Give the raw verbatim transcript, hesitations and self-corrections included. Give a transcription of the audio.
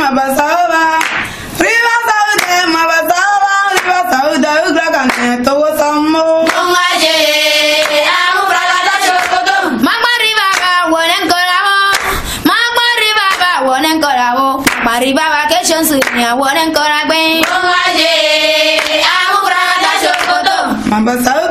mabasaba. Riba saude mabasaba. Riba saude ugra kane to samo. Ongaje amu bragada chokoto. Magma riba ba wonen korabo. Magma riba ba wonen korabo. Mariba vacation sunya wonen koragbe. Ongaje amu bragada chokoto. Mabasaba.